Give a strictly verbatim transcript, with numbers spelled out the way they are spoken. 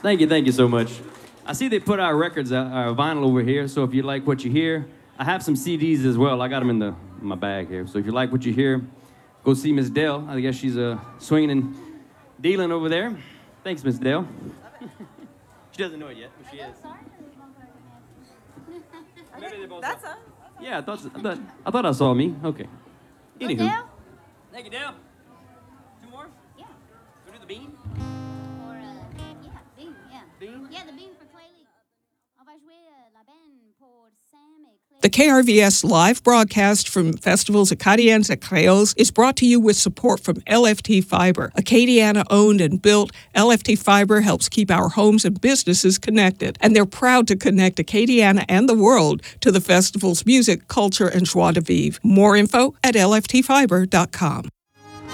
Thank you, thank you so much. I see they put our records, uh, our vinyl over here, so if you like what you hear, I have some C Ds as well. I got them in the in my bag here. So if you like what you hear, go see Miss Dell. I guess she's uh, swinging and dealing over there. Thanks, Miss Dell. She doesn't know it yet, but she is. Maybe they both That's saw. us. Yeah, I thought, I thought I thought I saw me. Okay. Anywho. Dell? Thank you, Dell. Two more? Yeah. Go do the bean. Or, uh, yeah, Bean, yeah. Bean? Yeah, the Bean for Claylee. On va jouer euh, la benne pour Sam et Clay. The K R V S live broadcast from Festivals Acadiens et Créoles is brought to you with support from L F T Fiber. Acadiana-owned and built, L F T Fiber helps keep our homes and businesses connected, and they're proud to connect Acadiana and the world to the festival's music, culture, and joie de vivre. More info at L F T fiber dot com.